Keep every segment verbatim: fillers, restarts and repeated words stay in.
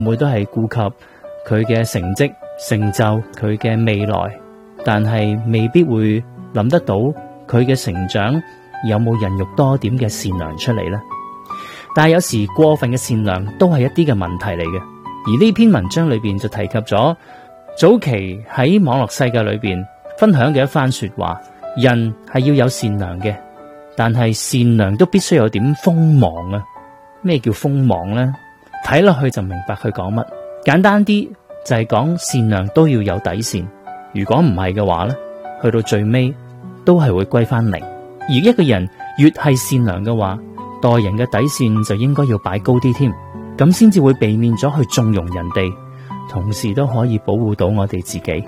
每都係顧及佢嘅成績、成就、佢嘅未來，但係未必會諗得到佢嘅成長有冇孕育多點嘅善良出嚟呢？但係有時過分嘅善良都係一啲嘅問題嚟嘅。而呢篇文章裏邊就提及咗早期喺網絡世界裏邊分享嘅一番說話，人係要有善良嘅，但係善良都必須有點鋒芒啊！咩叫鋒芒呢？睇落去就明白佢講乜。簡單啲就係講善良都要有底線，如果唔係嘅話呢，去到最尾都係會歸翻零。而一個人越係善良嘅話，待人嘅底線就應該要擺高啲添，咁先至會避免咗去縱容人哋，同時都可以保護到我哋自己。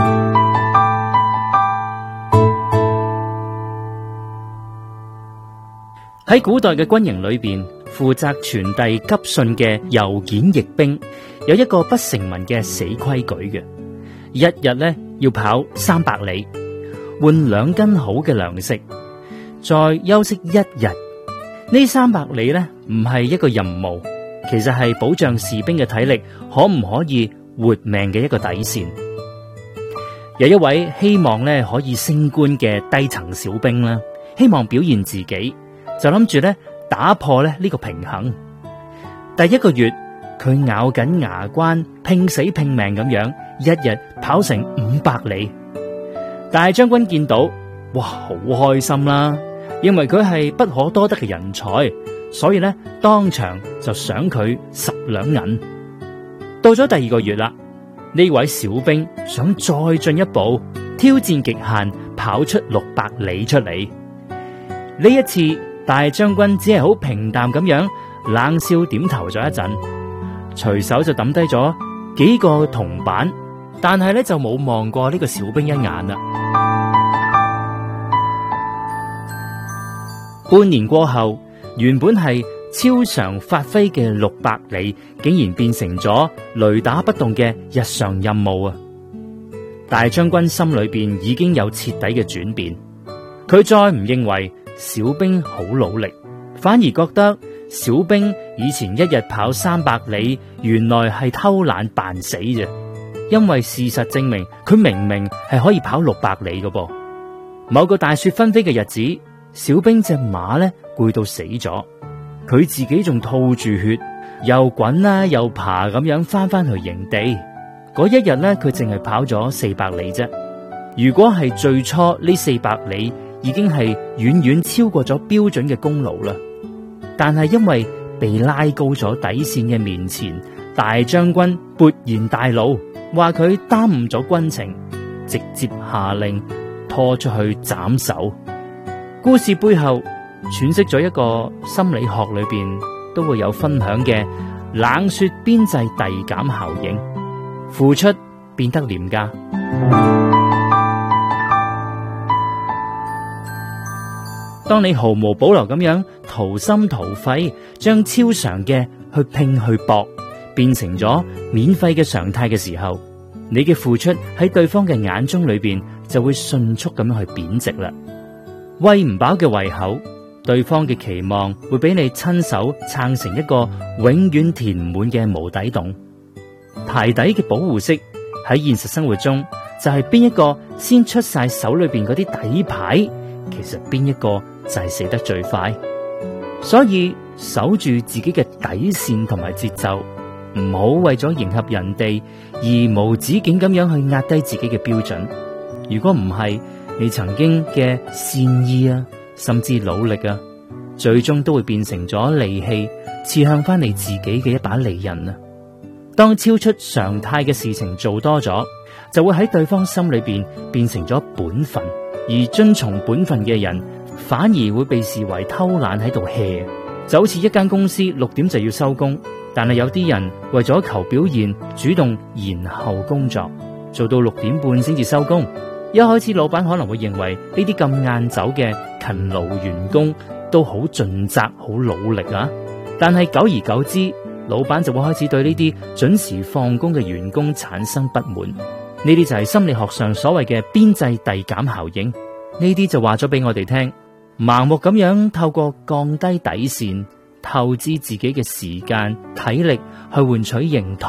喺古代嘅軍營裏邊，負責傳遞急信嘅郵件驛兵有一個不成文嘅死規矩嘅，一日咧要跑三百里，換兩斤好嘅糧食，再休息一日。呢三百里咧唔係一個任務，其實係保障士兵嘅體力可唔可以活命嘅一個底線。有一位希望咧可以升官嘅低層小兵啦，希望表現自己，就諗住咧打破咧呢個平衡。第一個月佢咬緊牙關，拼死拼命咁樣，一日跑成五百里。大將軍見到，哇，好開心啦，認為佢係不可多得嘅人才，所以咧當場就賞佢十兩銀。到咗第二個月啦，呢位小兵想再進一步挑戰極限，跑出六百里出嚟。呢一次大將軍只係好平淡咁樣冷笑點頭咗一陣，隨手就抌低咗幾個銅板，但係咧就冇望過呢個小兵一眼啦。半年過後，原本係超常發揮嘅六百里，竟然變成咗雷打不動嘅日常任務啊！大將軍心裏邊已經有徹底嘅轉變，佢再唔認為小兵好努力，反而覺得小兵以前一日跑三百里，原來係偷懶扮死啫。因為事實證明，佢明明係可以跑六百里嘅噃。某個大雪紛飛嘅日子，小兵隻馬咧攰到死咗，佢自己仲吐住血，又滾啦又爬咁樣翻翻去營地。嗰一日咧，佢淨係跑咗四百里啫。如果係最初呢四百里，已經係遠遠超過咗標準嘅功勞啦。但係因為被拉高咗底線嘅面前，大將軍勃然大怒，話佢耽誤咗軍情，直接下令拖出去斬首。故事背後詮釋咗一個心理學裏邊都會有分享嘅冷血邊際遞減效應，付出變得廉價。當你毫無保留咁樣掏心掏肺，將超常嘅去拼去搏，變成咗免費嘅常態嘅時候，你嘅付出喺對方嘅眼中裏邊就會迅速咁樣去貶值啦。餵唔飽嘅胃口，對方嘅期望會俾你親手撐成一個永遠填唔滿嘅無底洞。牌底嘅保護式喺現實生活中就係邊一個先出晒手裏邊嗰啲底牌，其實邊一個就係死得最快。所以守住自己嘅底線同埋節奏，唔好為咗迎合人哋而無止境咁樣去壓低自己嘅標準。如果唔係，你曾經嘅善意啊，甚至努力啊，最終都會變成咗利器，刺向翻你自己嘅一把利刃啊！當超出常態嘅事情做多咗，就會喺對方心裏邊變成咗本分，而遵從本分嘅人反而會被視為偷懶喺度 hea。就好似一間公司六點就要收工，但係有啲人為咗求表現，主動延後工作，做到六點半先至收工。一開始老闆可能會認為呢啲咁晏走嘅勤勞員工都好盡責好努力啊，但係久而久之，老闆就會開始對呢啲準時放工嘅員工產生不滿。呢啲就係心理學上所謂嘅邊際遞減效應。呢啲就話咗俾我哋聽，盲目咁樣透過降低底線透支自己嘅時間、體力去換取認同。